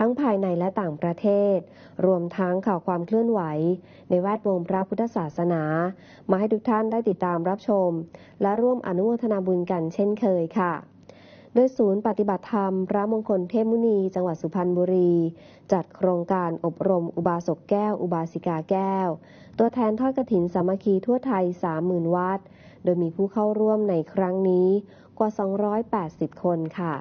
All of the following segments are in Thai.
ทั้งภายในและต่างประเทศรวมทั้งข่าวความเคลื่อนไหวในแวดวงพระพุทธศาสนามาให้ทุกท่านได้ติดตามรับชมและร่วมอนุโมทนาบุญกันเช่นเคยค่ะโดยศูนย์ปฏิบัติธรรมพระมงคลเทพมุนีจังหวัดสุพรรณบุรีจัดโครงการอบรมอุบาสกแก้วอุบาสิกาแก้วตัวแทนทอดกฐินสามัคคีทั่วไทย 30,000 วัดโดยมีผู้เข้าร่วมในครั้งนี้กว่า280 คนค่ะ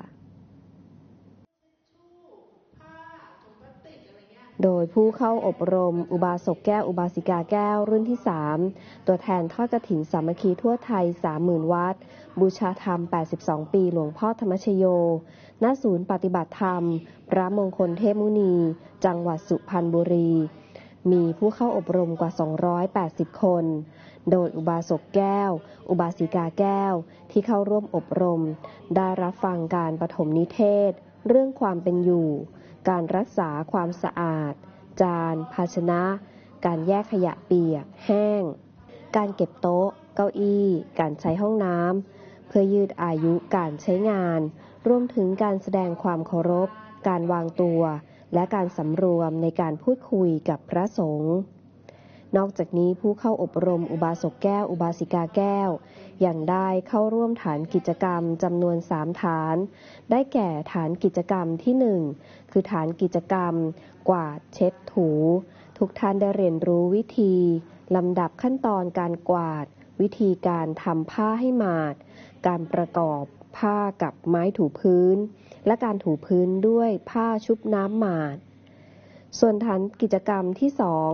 โดยผู้เข้าอบรมอุบาสกแก้วอุบาสิกาแก้วรุ่นที่ 3ตัวแทนทอดกฐินสามัคคีทั่วไทย 30,000 วัดบูชาธรรม 82 ปีหลวงพ่อธรรมชโยณศูนย์ปฏิบัติธรรมพระมงคลเทพมุนีจังหวัดสุพรรณบุรีมีผู้เข้าอบรมกว่า280 คนโดยอุบาสกแก้วอุบาสิกาแก้วที่เข้าร่วมอบรมได้รับฟังการปฐมนิเทศเรื่องความเป็นอยู่การรักษาความสะอาดจานภาชนะการแยกขยะเปียกแห้งการเก็บโต๊ะเก้าอี้การใช้ห้องน้ำเพื่อยืดอายุการใช้งานรวมถึงการแสดงความเคารพการวางตัวและการสำรวมในการพูดคุยกับพระสงฆ์นอกจากนี้ผู้เข้าอบรมอุบาสกแก้วอุบาสิกาแก้วยังได้เข้าร่วมฐานกิจกรรมจำนวน3ฐานได้แก่ฐานกิจกรรมที่1คือฐานกิจกรรมกวาดเช็ดถูทุกท่านได้เรียนรู้วิธีลำดับขั้นตอนการกวาดวิธีการทำผ้าให้หมาดการประกอบผ้ากับไม้ถูพื้นและการถูพื้นด้วยผ้าชุบน้ำหมาดส่วนฐานกิจกรรมที่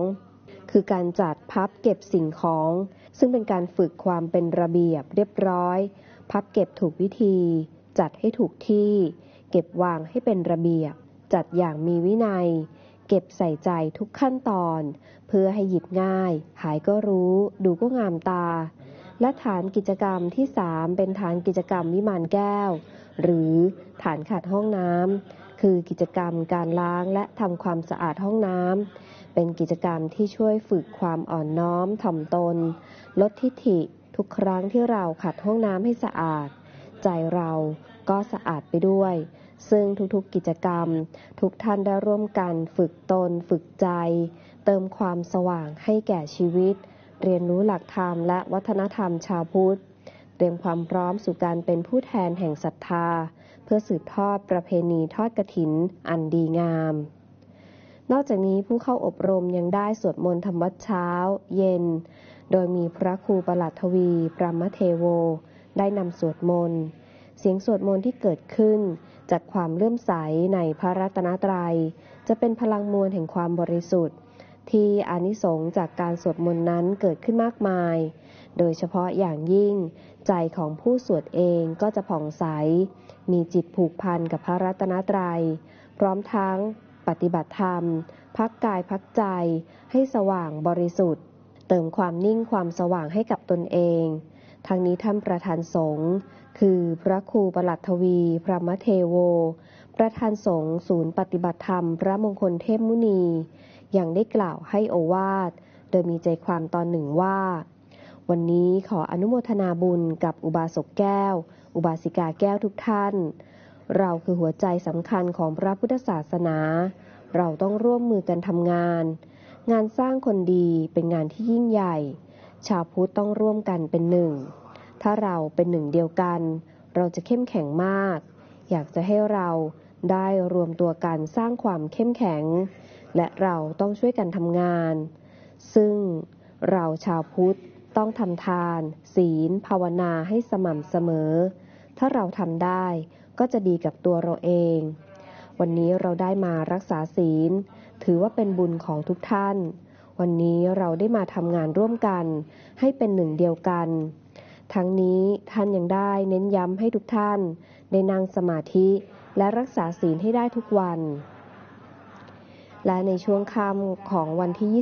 2คือการจัดพับเก็บสิ่งของซึ่งเป็นการฝึกความเป็นระเบียบเรียบร้อยพับเก็บถูกวิธีจัดให้ถูกที่เก็บวางให้เป็นระเบียบจัดอย่างมีวินัยเก็บใส่ใจทุกขั้นตอนเพื่อให้หยิบง่ายหายก็รู้ดูก็งามตาและฐานกิจกรรมที่3เป็นฐานกิจกรรมวิมานแก้วหรือฐานขัดห้องน้ำคือกิจกรรมการล้างและทำความสะอาดห้องน้ำเป็นกิจกรรมที่ช่วยฝึกความอ่อนน้อมถ่อมตนลดทิฐิทุกครั้งที่เราขัดห้องน้ำให้สะอาดใจเราก็สะอาดไปด้วยซึ่งทุกๆกิจกรรมทุกท่านได้ร่วมกันฝึกตนฝึกใจเติมความสว่างให้แก่ชีวิตเรียนรู้หลักธรรมและวัฒนธรรมชาวพุทธเตรียมความพร้อมสู่การเป็นผู้แทนแห่งศรัทธาเพื่อสืบทอดประเพณีทอดกฐินอันดีงามนอกจากนี้ผู้เข้าอบรมยังได้สวดมนต์ธรรมวัดเช้าเย็นโดยมีพระครูประหลัดทวีปรมเทโวได้นำสวดมนต์เสียงสวดมนต์ที่เกิดขึ้นจากความเลื่อมใสในพระรัตนตรัยจะเป็นพลังมวลแห่งความบริสุทธิ์ที่อานิสงส์จากการสวดมนต์นั้นเกิดขึ้นมากมายโดยเฉพาะอย่างยิ่งใจของผู้สวดเองก็จะผ่องใสมีจิตผูกพันกับพระรัตนตรัยพร้อมทั้งปฏิบัติธรรมพักกายพักใจให้สว่างบริสุทธิ์เติมความนิ่งความสว่างให้กับตนเองทั้งนี้ท่านประธานสงฆ์คือพระครูประหลัดทวีพรหมเทโวประธานสงฆ์ศูนย์ปฏิบัติธรรมพระมงคลเทพมุนียังได้กล่าวให้โอวาทโดยมีใจความตอนหนึ่งว่าวันนี้ขออนุโมทนาบุญกับอุบาสกแก้วอุบาสิกาแก้วทุกท่านเราคือหัวใจสำคัญของพระพุทธศาสนาเราต้องร่วมมือกันทำงานสร้างคนดีเป็นงานที่ยิ่งใหญ่ชาวพุทธต้องร่วมกันเป็นหนึ่งถ้าเราเป็นหนึ่งเดียวกันเราจะเข้มแข็งมากอยากจะให้เราได้รวมตัวกันสร้างความเข้มแข็งและเราต้องช่วยกันทำงานซึ่งเราชาวพุทธต้องทำทานศีลภาวนาให้สม่ำเสมอถ้าเราทำได้ก็จะดีกับตัวเราเองวันนี้เราได้มารักษาศีลถือว่าเป็นบุญของทุกท่านวันนี้เราได้มาทำงานร่วมกันให้เป็นหนึ่งเดียวกันทั้งนี้ท่านยังได้เน้นย้ำให้ทุกท่านได้นั่งสมาธิและรักษาศีลให้ได้ทุกวันและในช่วงค่ำของวันที่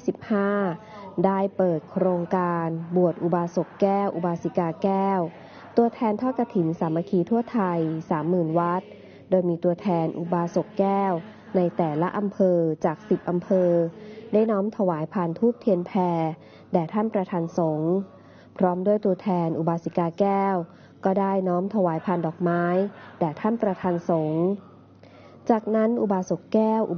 25ได้เปิดโครงการบวชอุบาสกแก้วอุบาสิกาแก้วตัวแทนทอดกฐินสามัคคีทั่วไทย 30,000 วัดโดยมีตัวแทนอุบาสกแก้วในแต่ละอำเภอจาก10อำเภอได้น้อมถวายพานธูปเทียนแพแด่ท่านประธานสงฆ์พร้อมด้วยตัวแทนอุบาสิกาแก้วก็ได้น้อมถวายพานดอกไม้แด่ท่านประธานสงฆ์จากนั้นอุบาสกแก้ว